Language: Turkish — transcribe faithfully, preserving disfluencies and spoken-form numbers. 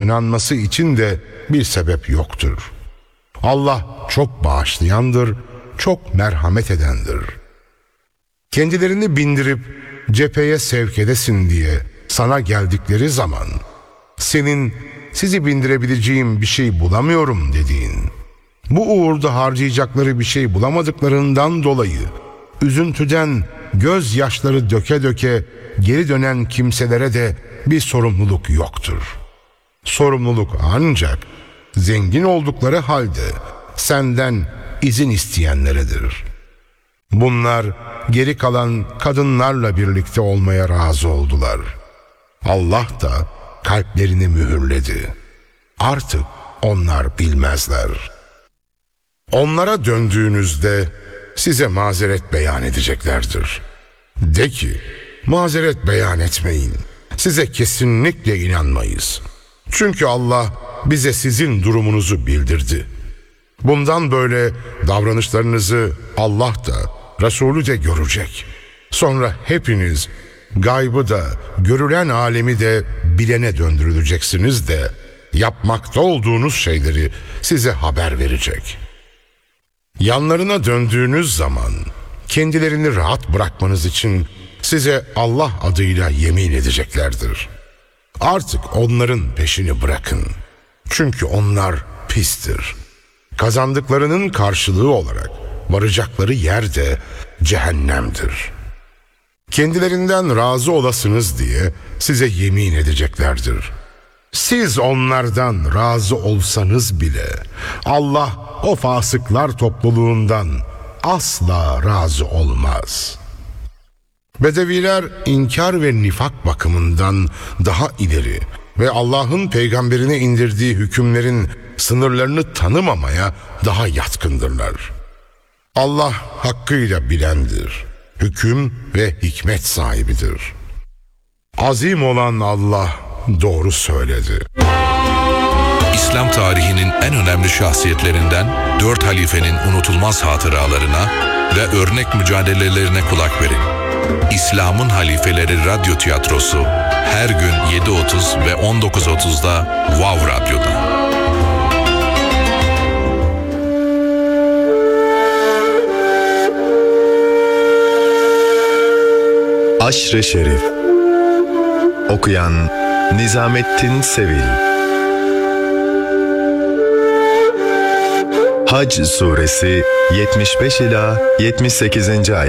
inanması için de bir sebep yoktur. Allah çok bağışlayandır, çok merhamet edendir. Kendilerini bindirip cepheye sevk edesin diye sana geldikleri zaman, senin sizi bindirebileceğim bir şey bulamıyorum dediğin, bu uğurda harcayacakları bir şey bulamadıklarından dolayı üzüntüden gözyaşları döke döke geri dönen kimselere de bir sorumluluk yoktur. Sorumluluk ancak zengin oldukları halde senden izin isteyenleredir. Bunlar geri kalan kadınlarla birlikte olmaya razı oldular. Allah da kalplerini mühürledi. Artık onlar bilmezler. Onlara döndüğünüzde size mazeret beyan edeceklerdir. De ki, mazeret beyan etmeyin. Size kesinlikle inanmayız. Çünkü Allah bize sizin durumunuzu bildirdi. Bundan böyle davranışlarınızı Allah da, Resulü de görecek. Sonra hepiniz gaybı da, görülen alemi de bilene döndürüleceksiniz de, yapmakta olduğunuz şeyleri size haber verecek. Yanlarına döndüğünüz zaman kendilerini rahat bırakmanız için size Allah adıyla yemin edeceklerdir. Artık onların peşini bırakın. Çünkü onlar pistir. Kazandıklarının karşılığı olarak varacakları yer de cehennemdir. Kendilerinden razı olasınız diye size yemin edeceklerdir. Siz onlardan razı olsanız bile Allah o fasıklar topluluğundan asla razı olmaz. Bedeviler inkar ve nifak bakımından daha ileri ve Allah'ın peygamberine indirdiği hükümlerin sınırlarını tanımamaya daha yatkındırlar. Allah hakkıyla bilendir, hüküm ve hikmet sahibidir. Azim olan Allah doğru söyledi. İslam tarihinin en önemli şahsiyetlerinden dört halifenin unutulmaz hatıralarına ve örnek mücadelelerine kulak verin. İslam'ın Halifeleri Radyo Tiyatrosu her gün yedi otuz ve on dokuz otuzda Wow Radyo'da. Aşr-ı Şerif. Okuyan Nizamettin Sevil. Hac Suresi yetmiş beş ila yetmiş sekizinci. ayet.